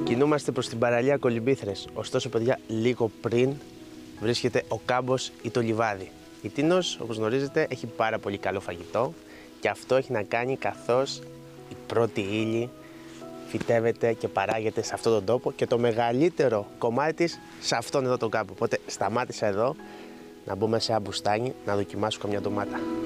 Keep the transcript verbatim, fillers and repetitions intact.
Κινούμαστε προς την παραλία Κολυμπήθρες. Ωστόσο, παιδιά, λίγο πριν βρίσκεται ο κάμπος ή το λιβάδι. Η Τίνος, όπως γνωρίζετε, έχει πάρα πολύ καλό φαγητό και αυτό έχει να κάνει καθώς η πρώτη ύλη φυτεύεται και παράγεται σε αυτόν τον τόπο και το μεγαλύτερο κομμάτι της σε αυτόν εδώ τον κάμπο. Οπότε σταμάτησα εδώ να μπούμε σε ένα μπουστάνι να δοκιμάσω καμιά ντομάτα.